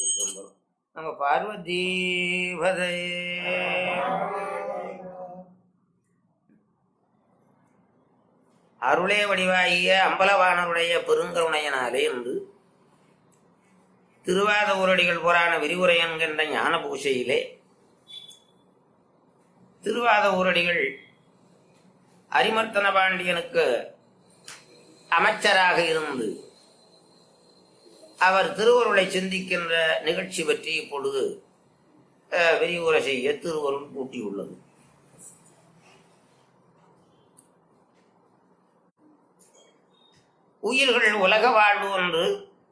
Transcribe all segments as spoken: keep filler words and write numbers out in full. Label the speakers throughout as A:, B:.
A: நம்ம பார்வதி பதை அருளே வடிவாகிய அம்பலவானருடைய பெருங்கருணையனாலே என்று திருவாத ஊரடிகள் புராண விரிவுரை என்கின்ற ஞான பூசையிலே திருவாத ஊரடிகள் அரிமர்த்தன பாண்டியனுக்கு அமைச்சராக இருந்து அவர் திருவருளை சிந்திக்கின்ற நிகழ்ச்சி பற்றி இப்பொழுது விரிவுரை செய்ய திருவருள் கூட்டியுள்ளது. உயிர்கள் உலக வாழ்வு ஒன்று,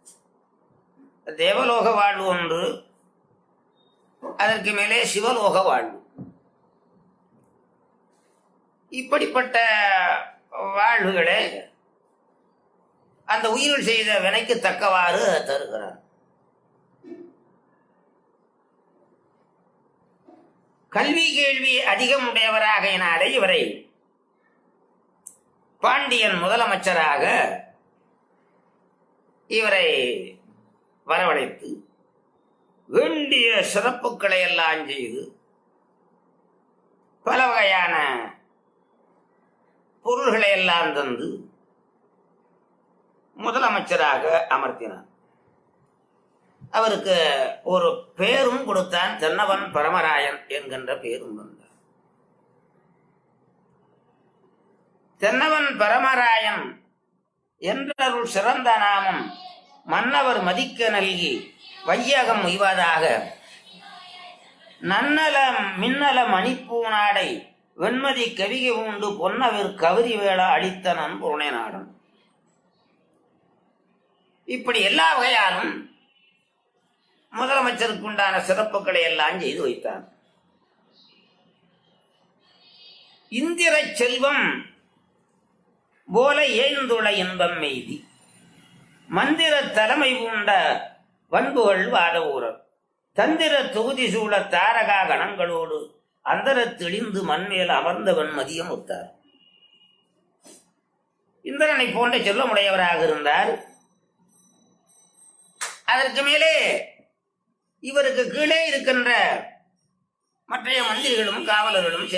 A: தேவலோக வாழ்வு ஒன்று, அதற்கு மேலே சிவலோக வாழ்வு. இப்படிப்பட்ட வாழ்வுகளே அந்த உயிர்கள் செய்த வினைக்கு தக்கவாறு தருகிறார். கல்வி கேள்வி அதிகம் உடையவராகையினாலே இவரை பாண்டியன் முதலமைச்சராக இவரை வரவழைத்து வேண்டிய சிறப்புகளை எல்லாம் செய்து பல வகையான பொருள்களை எல்லாம் தந்து முதலமைச்சராக அமர்த்தினார். அவருக்கு ஒரு பேரும் கொடுத்தான், தென்னவன் பரமராயன் என்கின்ற பேரும் வந்தார். தென்னவன் பரமராயன் என்றருள் சிறந்த நாமம் மன்னவர் மதிக்க நல்கி வையகம் உய்வதாக நன்னல மின்னல மணிப்பூநாடை வெண்மதி கவிகை உண்டு பொன்னவர் கவரி வேளா அளித்த நன்புணை நாடன். இப்படி எல்லா வகையாலும் முதலமைச்சருக்கு உண்டான சிறப்புகளை எல்லாம் செய்து வைத்தார். இந்திர செல்வம் போல ஏந்துள இன்பம் மெய்தி மந்திர தலைமை பூண்ட வன்புகள் வாத ஊரர் தந்திர தொகுதி சூழ தாரகா கணங்களோடு அந்தர தெளிந்து மண்மேல் அமர்ந்தவன் மதியம் ஒத்தார். இந்திரனை போன்ற செல்வமுடையவராக இருந்தார். அதற்கு மேலே இவருக்கு கீழே இருக்கின்ற மற்ற மந்திரிகளும் காவலர்களும்